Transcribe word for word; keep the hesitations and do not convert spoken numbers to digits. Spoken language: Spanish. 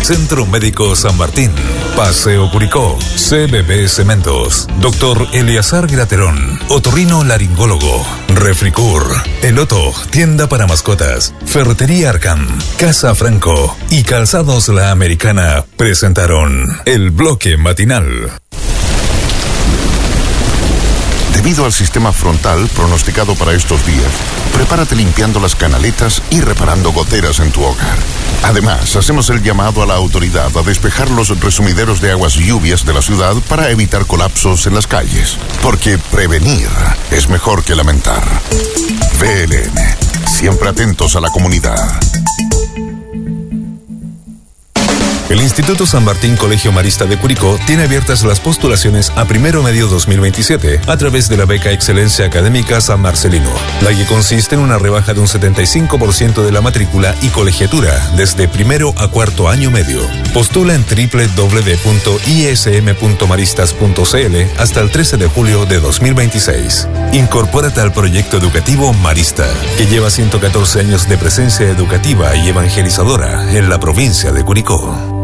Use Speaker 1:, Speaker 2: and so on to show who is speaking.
Speaker 1: Centro Médico San Martín, Paseo Curicó, C B B Cementos, Doctor Eleazar Graterón, Otorrino Laringólogo, Refricur, Eloto, tienda para mascotas, Ferretería Arcam, Casa Franco y Calzados La Americana presentaron el bloque matinal.
Speaker 2: Debido al sistema frontal pronosticado para estos días, prepárate limpiando las canaletas y reparando goteras en tu hogar. Además, hacemos el llamado a la autoridad a despejar los resumideros de aguas lluvias de la ciudad para evitar colapsos en las calles. Porque prevenir es mejor que lamentar. V L N, siempre atentos a la comunidad.
Speaker 1: El Instituto San Martín Colegio Marista de Curicó tiene abiertas las postulaciones a primero medio dos mil veintisiete a través de la beca Excelencia Académica San Marcelino, la que consiste en una rebaja de un setenta y cinco por ciento de la matrícula y colegiatura desde primero a cuarto año medio. Postula en doble u doble u doble u punto i s m punto maristas punto c l hasta el trece de julio de dos mil veintiséis. Incorpórate al proyecto educativo Marista, que lleva ciento catorce años de presencia educativa y evangelizadora en la provincia de Curicó.